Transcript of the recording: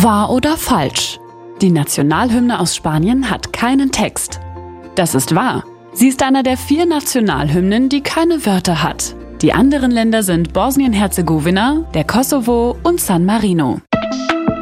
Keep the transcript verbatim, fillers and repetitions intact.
Wahr oder falsch? Die Nationalhymne aus Spanien hat keinen Text. Das ist wahr. Sie ist einer der vier Nationalhymnen, die keine Wörter hat. Die anderen Länder sind Bosnien-Herzegowina, der Kosovo und San Marino.